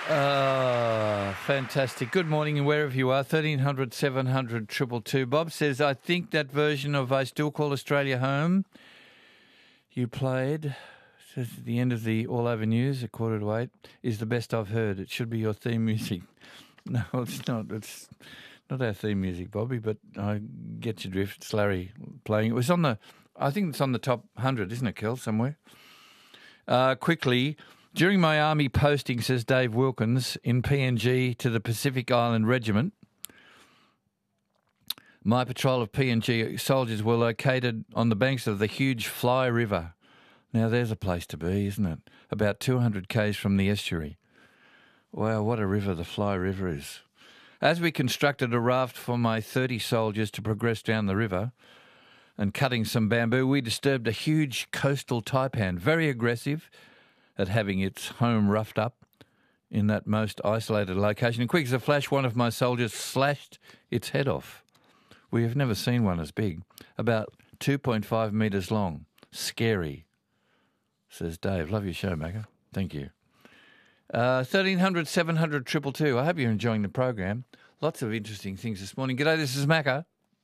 Fantastic. Good morning, and wherever you are, 1300 700 222. Bob says, I think that version of I Still Call Australia Home you played, says at the end of the All Over News at 7:45, is the best I've heard. It should be your theme music. No, it's not. It's not our theme music, Bobby, but I get your drift. It's Larry playing. It was on the, I think it's on the top 100, isn't it, Kel, somewhere? Quickly, during my army posting, says Dave Wilkins, in PNG to the Pacific Island Regiment, my patrol of PNG soldiers were located on the banks of the huge Fly River. Now, there's a place to be, isn't it? About 200 k's from the estuary. Wow, what a river the Fly River is. As we constructed a raft for my 30 soldiers to progress down the river and cutting some bamboo, we disturbed a huge coastal taipan, very aggressive at having its home roughed up in that most isolated location. And quick as a flash, one of my soldiers slashed its head off. We have never seen one as big, about 2.5 metres long. Scary, says Dave. Love your show, Macca. Thank you. 1300 700 222. I hope you're enjoying the program. Lots of interesting things this morning. G'day, this is Macca.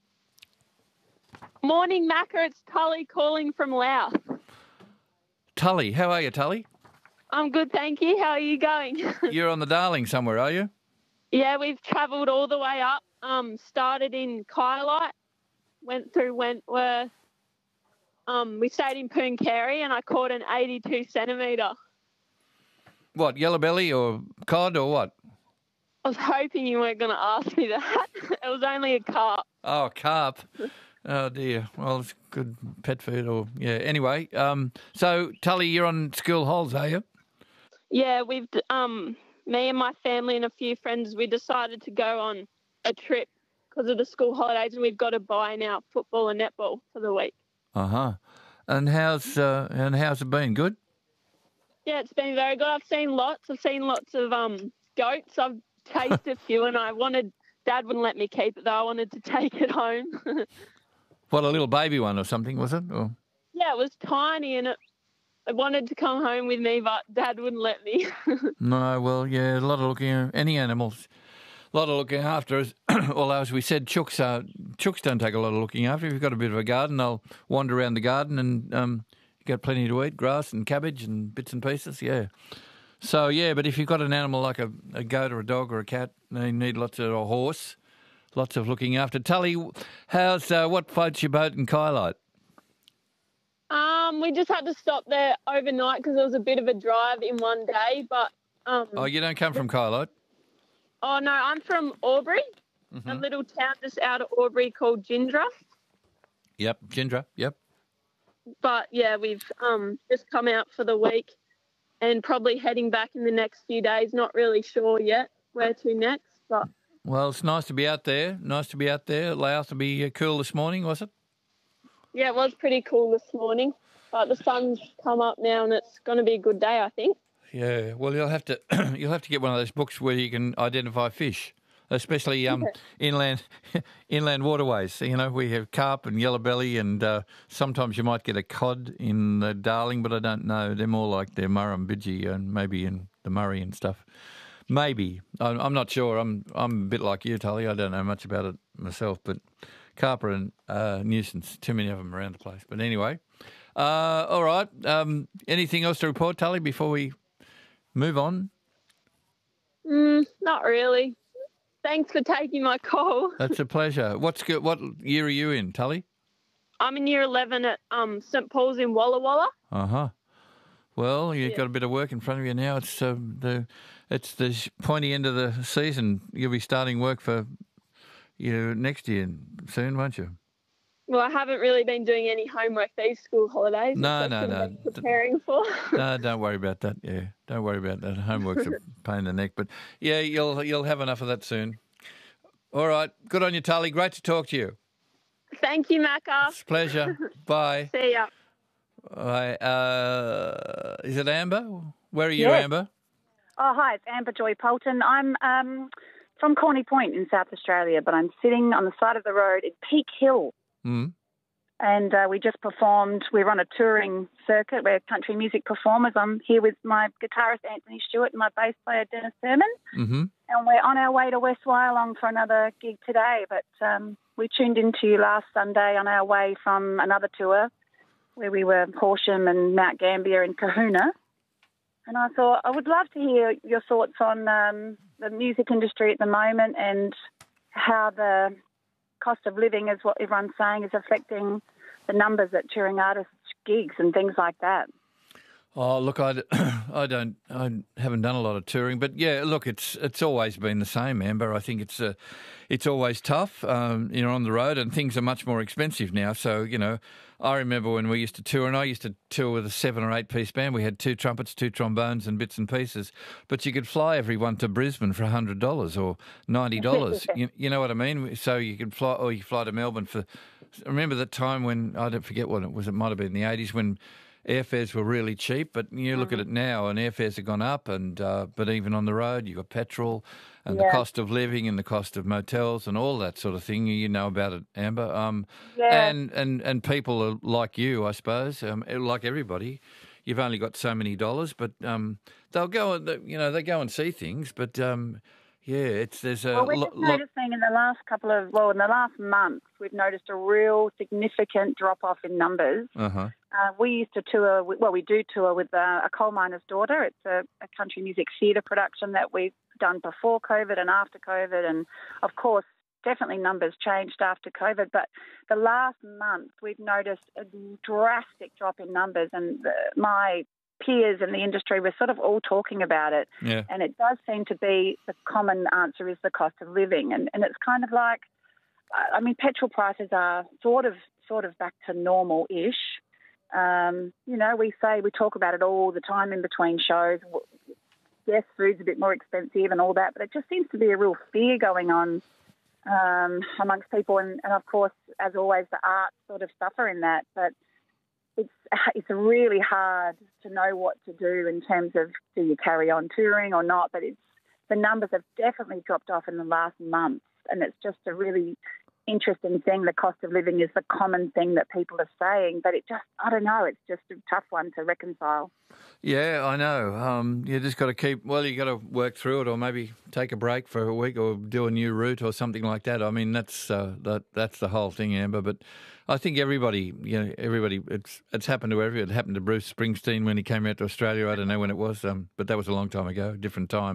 Morning, Macca. It's Tully calling from Louth. Tully, how are you, Tully? I'm good, thank you. How are you going? You're on the Darling somewhere, are you? Yeah, we've travelled all the way up. Started in Kylite, went through Wentworth. We stayed in Pooncarie and I caught an 82 centimetre. What, yellow belly or cod or what? I was hoping you weren't going to ask me that. It was only a carp. Oh, carp. Oh, dear. Well, it's good pet food or, yeah. Anyway, so, Tully, you're on school holes, are you? Yeah, we've, me and my family and a few friends, we decided to go on a trip because of the school holidays and we've got to buy now football and netball for the week. Uh-huh. And how's it been? Good? Yeah, it's been very good. I've seen lots of goats. I've tasted a few and Dad wouldn't let me keep it though. I wanted to take it home. What, a little baby one or something, was it? Or? Yeah, it was tiny and it wanted to come home with me, but Dad wouldn't let me. No, well, yeah, a lot of looking, any animals, a lot of looking after. Although, as we said, chooks don't take a lot of looking after. If you've got a bit of a garden, they'll wander around the garden and you get plenty to eat, grass and cabbage and bits and pieces, yeah. So, yeah, but if you've got an animal like a goat or a dog or a cat, they need lots of, or a horse, lots of looking after. Tully, what floats your boat in Kylite? We just had to stop there overnight because it was a bit of a drive in one day. But oh, you don't come from Kylite? Oh no, I'm from Albury, a little town just out of Albury called Gindra. Yep, Gindra. Yep. But yeah, we've just come out for the week and probably heading back in the next few days. Not really sure yet where to next, but. Well, it's nice to be out there. Louth to be cool this morning, was it? Yeah, it was pretty cool this morning, but the sun's come up now and it's going to be a good day, I think. Yeah, well, you'll have to get one of those books where you can identify fish, especially inland waterways. You know, we have carp and yellow belly, and sometimes you might get a cod in the Darling, but I don't know. They're more like they're Murrumbidgee and maybe in the Murray and stuff. Maybe. I'm not sure. I'm a bit like you, Tully. I don't know much about it myself, but carp are a nuisance. Too many of them around the place. But anyway, all right. Anything else to report, Tully, before we move on? Not really. Thanks for taking my call. That's a pleasure. What year are you in, Tully? I'm in year 11 at St Paul's in Walla Walla. Uh-huh. Well, you've got a bit of work in front of you now. It's the pointy end of the season. You'll be starting work for next year soon, won't you? Well, I haven't really been doing any homework these school holidays. No. Preparing for. No, don't worry about that. Yeah, don't worry about that. Homework's a pain in the neck, but yeah, you'll have enough of that soon. All right, good on you, Tully. Great to talk to you. Thank you, Macca. It's a pleasure. Bye. See ya. Is it Amber? Where are you, Amber? Oh, hi, it's Amber Joy Polton. I'm from Corny Point in South Australia, but I'm sitting on the side of the road at Peak Hill. And we just performed. We're on a touring circuit. We're country music performers. I'm here with my guitarist, Anthony Stewart, and my bass player, Dennis Sermon. Mm-hmm. And we're on our way to West Wyalong for another gig today. But we tuned into you last Sunday on our way from another tour where we were Horsham and Mount Gambier and Kahuna. And I thought I would love to hear your thoughts on the music industry at the moment and how the cost of living, is what everyone's saying, is affecting the numbers at touring artists' gigs and things like that. Oh, look, I haven't done a lot of touring, but yeah, look, it's always been the same, Amber. I think it's always tough. You're on the road, and things are much more expensive now. So I remember when we used to tour, and I used to tour with a 7 or 8 piece band. We had 2 trumpets, 2 trombones, and bits and pieces. But you could fly everyone to Brisbane for $100 or $90. you know what I mean? So you could fly, or you fly to Melbourne for. I remember that time when I don't forget what it was. It might have been in the 80s when airfares were really cheap, but you look at it now and airfares have gone up, and but even on the road you've got petrol and the cost of living and the cost of motels and all that sort of thing. You know about it, Amber. And people are like you, I suppose, like everybody. You've only got so many dollars, but they'll go, they go and see things, but we're just noticing in the last month, we've noticed a real significant drop-off in numbers. Uh-huh. We used to tour, we do tour with A Coal Miner's Daughter. It's a country music theatre production that we've done before COVID and after COVID. And, of course, definitely numbers changed after COVID. But the last month, we've noticed a drastic drop in numbers. And my peers in the industry were sort of all talking about it. Yeah. And it does seem to be the common answer is the cost of living. And it's kind of like, petrol prices are sort of back to normal-ish. We talk about it all the time in between shows. Yes, food's a bit more expensive and all that, but it just seems to be a real fear going on amongst people. And of course, as always, the arts sort of suffer in that. But it's really hard to know what to do in terms of, do you carry on touring or not? But the numbers have definitely dropped off in the last month, and it's just a really interesting thing. The cost of living is the common thing that people are saying, but it's just a tough one to reconcile. Yeah, I know. You just got to you got to work through it, or maybe take a break for a week, or do a new route or something like that. I mean, that's the whole thing, Amber. But I think everybody, it's happened to everyone. It happened to Bruce Springsteen when he came out to Australia. I don't know when it was, but that was a long time ago, different time.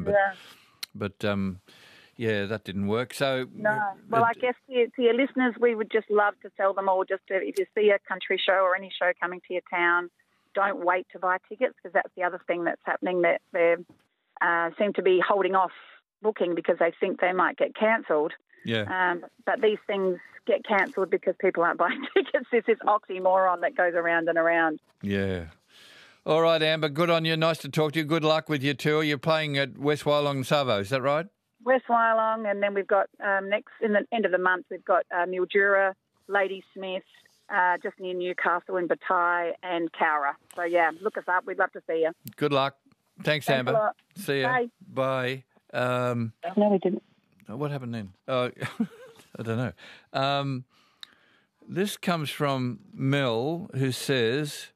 Yeah, that didn't work. So no. Well, I guess to your listeners, we would just love to tell them all, if you see a country show or any show coming to your town, don't wait to buy tickets, because that's the other thing that's happening, that they seem to be holding off booking because they think they might get cancelled. Yeah. But these things get cancelled because people aren't buying tickets. It's this oxymoron that goes around and around. Yeah. All right, Amber, good on you. Nice to talk to you. Good luck with your tour. You're playing at West Wyalong and Savo, is that right? West Wyalong, and then we've got next, in the end of the month, we've got Mildura, Ladysmith, just near Newcastle in Bataille, and Cowra. So, yeah, look us up. We'd love to see you. Good luck. Thanks Amber. A lot. See you. Bye. Bye. No, we didn't. What happened then? I don't know. This comes from Mel, who says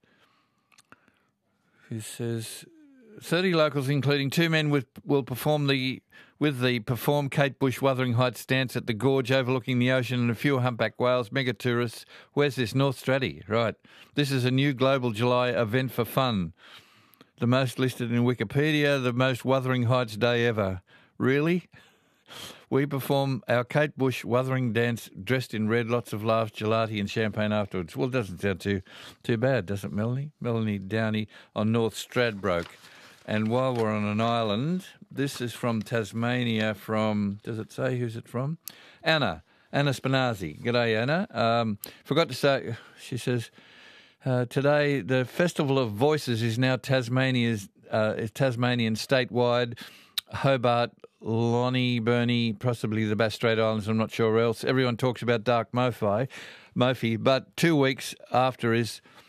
30 locals, including 2 men, will perform perform Kate Bush Wuthering Heights dance at the gorge overlooking the ocean, and a few humpback whales, mega tourists. Where's this? North Stratty, right. This is a new global July event for fun. The most listed in Wikipedia, the most Wuthering Heights day ever. Really? We perform our Kate Bush Wuthering dance dressed in red, lots of laughs, gelati and champagne afterwards. Well, it doesn't sound too bad, does it, Melanie? Melanie Downey on North Stradbroke. And while we're on an island, this is from Tasmania, does it say who's it from? Anna Spinazzi. G'day, Anna. Forgot to say, she says, today the Festival of Voices is now Tasmanian statewide. Hobart, Lonnie, Burnie, possibly the Bass Strait Islands, I'm not sure else. Everyone talks about Dark Mofi, but 2 weeks after is